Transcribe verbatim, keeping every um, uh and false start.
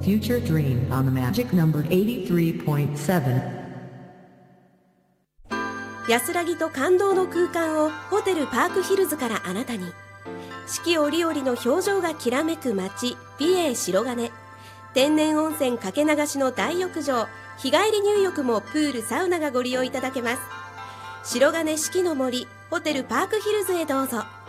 Future Dream on the Magic Number エイティスリーポイントセブン。 安らぎと感動の空間をホテルパークヒルズからあなたに。四季折々の表情がきらめく街、美瑛白金。天然温泉かけ流しの大浴場、日帰り入浴もプールサウナがご利用いただけます。白金四季の森ホテルパークヒルズへどうぞ。